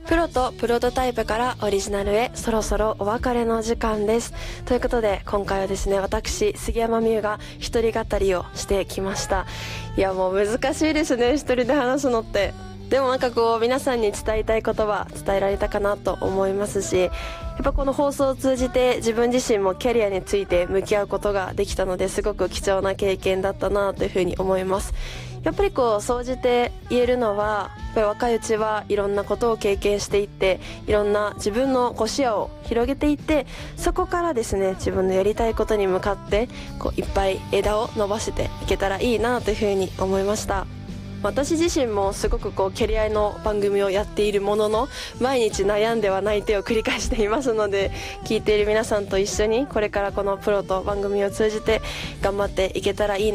プロとプロトタイプからオリジナルへ、そろそろお別れの時間です。ということで今回はですね、私杉山美優が一人語りをしてきました。いやもう難しいですね、一人で話すのって。でもなんかこう皆さんに伝えたい言葉伝えられたかなと思いますし、やっぱこの放送を通じて自分自身もキャリアについて向き合うことができたので、すごく貴重な経験だったなというふうに思います。やっぱりこう総じて言えるのは、やっぱり若いうちはいろんなことを経験していって、いろんな自分の視野を広げていって、そこからですね自分のやりたいことに向かってこういっぱい枝を伸ばしていけたらいいなというふうに思いました。私自身もすごくこうキャリアの番組をやっているものの、毎日悩んでは泣いてを繰り返していますので、聞いている皆さんと一緒にこれからこのプロと番組を通じて頑張っていけたらいいな